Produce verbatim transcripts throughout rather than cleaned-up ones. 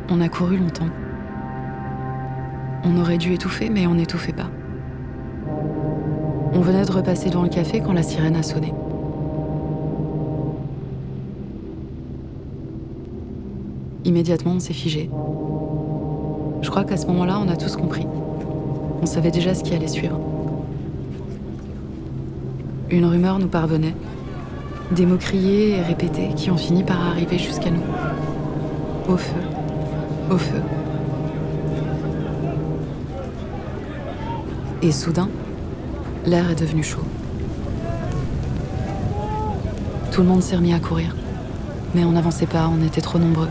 On a couru longtemps. On aurait dû étouffer, mais on n'étouffait pas. On venait de repasser devant le café quand la sirène a sonné. Immédiatement, on s'est figé. Je crois qu'à ce moment-là, on a tous compris. On savait déjà ce qui allait suivre. Une rumeur nous parvenait. Des mots criés et répétés qui ont fini par arriver jusqu'à nous. Au feu. Au feu. Et soudain, l'air est devenu chaud. Tout le monde s'est remis à courir. Mais on n'avançait pas, on était trop nombreux.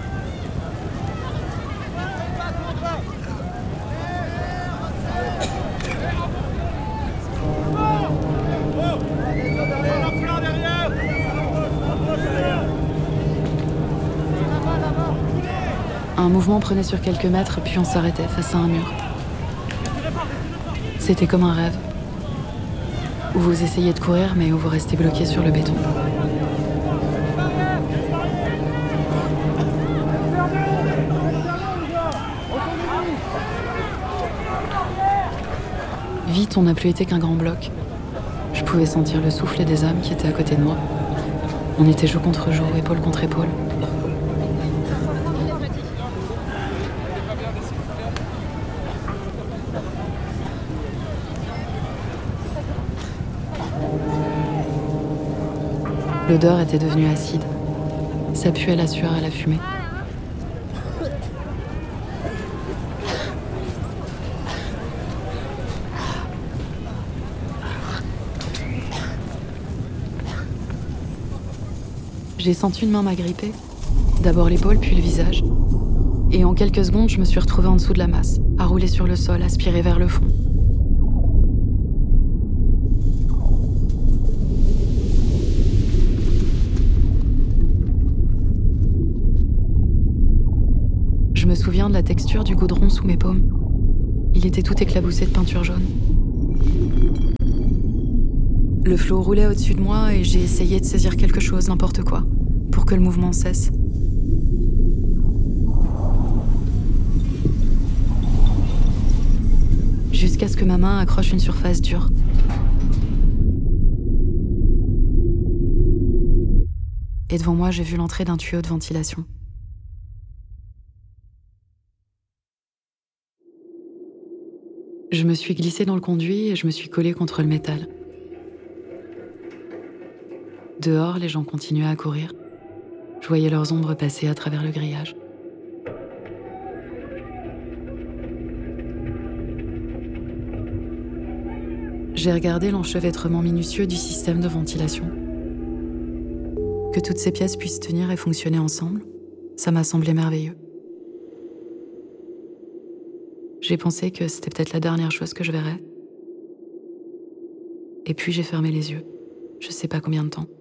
Un mouvement prenait sur quelques mètres, puis on s'arrêtait face à un mur. C'était comme un rêve, où vous essayez de courir, mais où vous restez bloqué sur le béton. Vite, on n'a plus été qu'un grand bloc. Je pouvais sentir le souffle des hommes qui étaient à côté de moi. On était joue contre joue, épaule contre épaule. L'odeur était devenue acide. Ça puait la sueur et la fumée. J'ai senti une main m'agripper. D'abord l'épaule, puis le visage. Et en quelques secondes, je me suis retrouvée en dessous de la masse, à rouler sur le sol, aspirée vers le fond. Je me souviens de la texture du goudron sous mes paumes. Il était tout éclaboussé de peinture jaune. Le flot roulait au-dessus de moi et j'ai essayé de saisir quelque chose, n'importe quoi, pour que le mouvement cesse. Jusqu'à ce que ma main accroche une surface dure. Et devant moi, j'ai vu l'entrée d'un tuyau de ventilation. Je me suis glissée dans le conduit et je me suis collée contre le métal. Dehors, les gens continuaient à courir. Je voyais leurs ombres passer à travers le grillage. J'ai regardé l'enchevêtrement minutieux du système de ventilation. Que toutes ces pièces puissent tenir et fonctionner ensemble, ça m'a semblé merveilleux. J'ai pensé que c'était peut-être la dernière chose que je verrais. Et puis j'ai fermé les yeux. Je sais pas combien de temps.